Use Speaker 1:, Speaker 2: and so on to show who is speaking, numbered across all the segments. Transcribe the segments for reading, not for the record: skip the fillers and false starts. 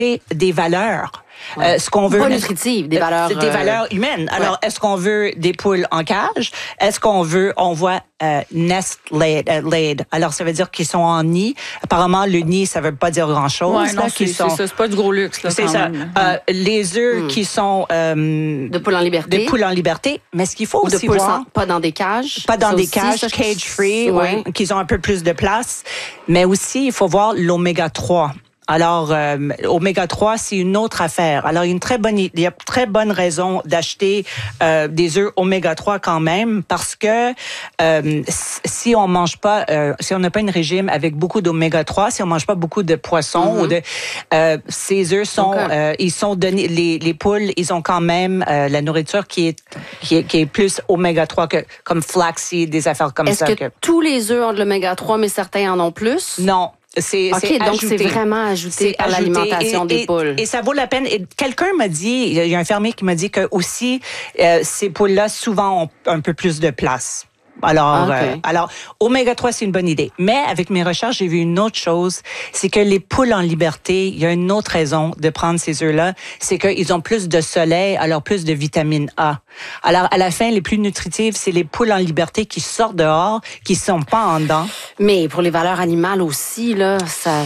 Speaker 1: des valeurs.
Speaker 2: Ouais.
Speaker 1: Ce qu'on veut,
Speaker 2: pas nutritives, des valeurs,
Speaker 1: des valeurs humaines. Alors, est-ce qu'on veut des poules en cage? Est-ce qu'on voit nest laid? Alors, ça veut dire qu'ils sont en nid. Apparemment, le nid, ça veut pas dire grand-chose.
Speaker 3: Ouais, non, c'est ça. C'est pas du gros luxe, là,
Speaker 1: c'est ça. Les œufs qui sont
Speaker 2: de poules en liberté.
Speaker 1: De poules en liberté. Mais ce qu'il faut aussi voir,
Speaker 2: pas dans des cages.
Speaker 1: Pas dans des cages, cage-free, qu'ils ont un peu plus de place. Mais aussi, il faut voir l'oméga 3. Alors, oméga 3, c'est une autre affaire. Alors, il y a une très bonne raison d'acheter des œufs oméga 3 quand même, parce que si on mange pas, si on n'a pas un régime avec beaucoup d'oméga 3, si on mange pas beaucoup de poissons ou de, ces œufs sont, ils sont donnés, les poules, ils ont quand même la nourriture qui est plus oméga 3 que comme flaxseed, des affaires comme ça.
Speaker 2: Est-ce que tous les œufs ont de l'oméga 3, mais certains en ont plus?
Speaker 1: Non. C'est
Speaker 2: donc c'est vraiment ajouté par l'alimentation des poules.
Speaker 1: Et ça vaut la peine. Et quelqu'un m'a dit, il y a un fermier qui m'a dit que aussi ces poules-là souvent ont un peu plus de place. Alors, oméga 3, c'est une bonne idée. Mais avec mes recherches, j'ai vu une autre chose, c'est que les poules en liberté, il y a une autre raison de prendre ces œufs-là, c'est qu'ils ont plus de soleil, alors plus de vitamine A. Alors, à la fin, les plus nutritives, c'est les poules en liberté qui sortent dehors, qui sont pas en dedans.
Speaker 2: Mais pour les valeurs animales aussi, là, ça,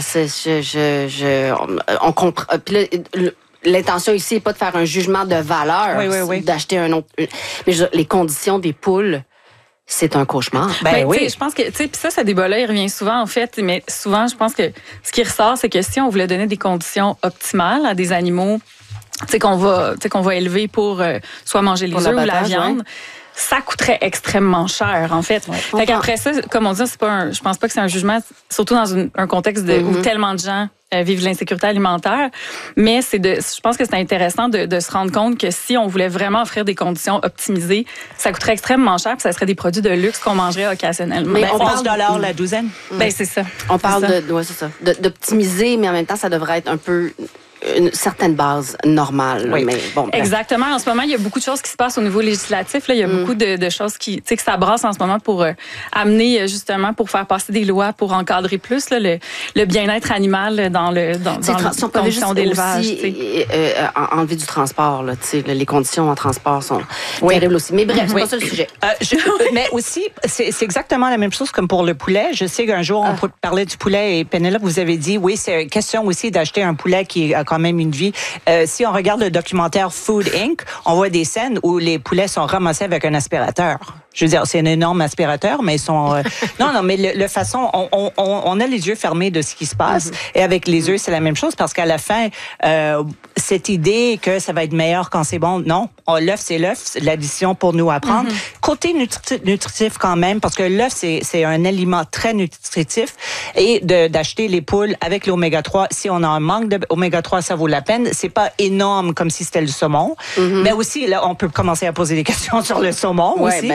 Speaker 2: on comprend. L'intention ici n'est pas de faire un jugement de valeur, d'acheter un autre. Mais les conditions des poules, c'est un cauchemar.
Speaker 3: Je pense que, puis ça débat-là, il revient souvent, en fait, mais souvent, je pense que ce qui ressort, c'est que si on voulait donner des conditions optimales à des animaux, qu'on va élever pour soit manger les œufs ou la viande, ça coûterait extrêmement cher, en fait. Fait qu'après ça, comme on dit, je pense pas que c'est un jugement, surtout dans un contexte où tellement de gens vivent l'insécurité alimentaire. Mais je pense que c'est intéressant de se rendre compte que si on voulait vraiment offrir des conditions optimisées, ça coûterait extrêmement cher, puis ça serait des produits de luxe qu'on mangerait occasionnellement.
Speaker 1: Mais on parle $ la douzaine.
Speaker 3: C'est ça.
Speaker 2: On parle d'optimiser, mais en même temps, ça devrait être un peu une certaine base normale.
Speaker 1: Oui.
Speaker 2: Mais bon,
Speaker 3: exactement. En ce moment, il y a beaucoup de choses qui se passent au niveau législatif. Là. Il y a beaucoup de choses que ça brasse en ce moment pour amener, justement, pour faire passer des lois pour encadrer plus là, le bien-être animal dans les conditions d'élevage.
Speaker 2: Enlever du transport. Là, les conditions en transport sont terribles aussi. Mais bref, c'est pas ça le sujet.
Speaker 1: Mais aussi, c'est exactement la même chose comme pour le poulet. Je sais qu'un jour, on parlait du poulet et Pénélope, vous avez dit, oui, c'est une question aussi d'acheter un poulet qui a quand même une vie. Si on regarde le documentaire Food Inc., on voit des scènes où les poulets sont ramassés avec un aspirateur. Je veux dire, c'est un énorme aspirateur, mais ils sont... Non, mais le façon... On a les yeux fermés de ce qui se passe. Et avec les œufs, c'est la même chose, parce qu'à la fin, cette idée que ça va être meilleur quand c'est bon, non. L'œuf, c'est l'œuf. C'est l'addition pour nous apprendre. Côté nutritif quand même, parce que l'œuf, c'est un aliment très nutritif. Et d'acheter les poules avec l'oméga 3, si on a un manque d'oméga 3, ça vaut la peine. C'est pas énorme comme si c'était le saumon. Mais aussi, là, on peut commencer à poser des questions sur le saumon aussi.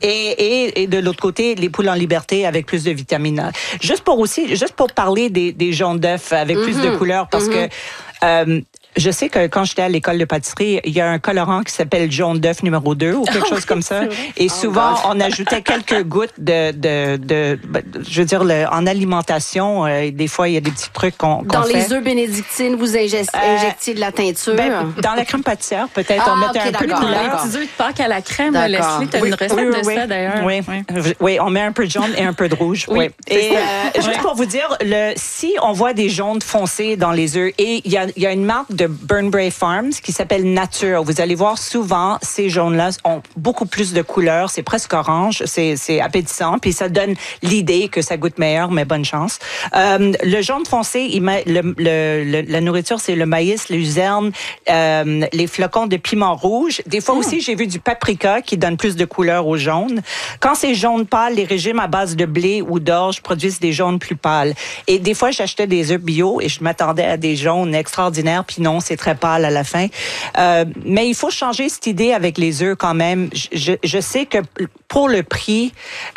Speaker 1: Et de l'autre côté, les poules en liberté avec plus de vitamine A. Juste pour parler des jaunes d'œufs avec plus de couleurs, parce que je sais que quand j'étais à l'école de pâtisserie, il y a un colorant qui s'appelle jaune d'œuf numéro 2 ou quelque chose comme ça. Et souvent, on ajoutait quelques gouttes je veux dire, en alimentation. Des fois, il y a des petits trucs qu'on fait.
Speaker 2: Dans les œufs bénédictines, vous injectiez de la teinture?
Speaker 1: Dans la crème pâtissière, peut-être, on mettait un peu de couleur.
Speaker 3: Les petits œufs de Pâques à la crème, Leslie, tu as une recette de ça, d'ailleurs.
Speaker 1: Oui, on met un peu de jaune et un peu de rouge. Oui. Et juste pour vous dire, si on voit des jaunes foncés dans les œufs, et il y a une marque de Burnbrae Farms qui s'appelle Nature. Vous allez voir souvent, ces jaunes-là ont beaucoup plus de couleurs. C'est presque orange. C'est appétissant. Puis ça donne l'idée que ça goûte meilleur, mais bonne chance. Le jaune foncé, la nourriture, c'est le maïs, les luzerne, les flocons de piment rouge. Des fois aussi, j'ai vu du paprika qui donne plus de couleurs au jaune. Quand c'est jaune pâle, les régimes à base de blé ou d'orge produisent des jaunes plus pâles. Et des fois, j'achetais des œufs bio et je m'attendais à des jaunes extraordinaires. Puis non, c'est très pâle à la fin. Mais il faut changer cette idée avec les œufs quand même. Je sais que pour le prix,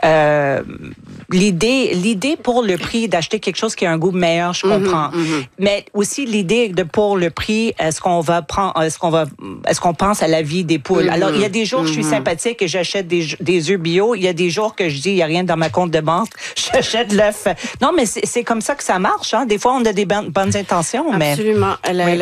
Speaker 1: l'idée pour le prix d'acheter quelque chose qui a un goût meilleur, je comprends. Mais aussi l'idée pour le prix, est-ce qu'on pense à la vie des poules? Alors, il y a des jours, je suis sympathique et j'achète des œufs bio. Il y a des jours que je dis, il n'y a rien dans ma compte de banque, j'achète l'œuf. Non, mais c'est comme ça que ça marche. Hein. Des fois, on a des bonnes intentions.
Speaker 2: Absolument.
Speaker 1: Mais...